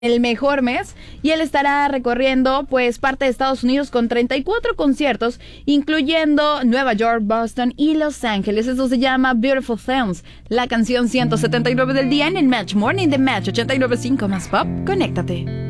el mejor mes, y él estará recorriendo pues parte de Estados Unidos con 34 conciertos, incluyendo Nueva York, Boston y Los Ángeles. Eso se llama Beautiful Things, la canción 179 del día en el Match Morning de Match 89.5 más Pop. Conéctate.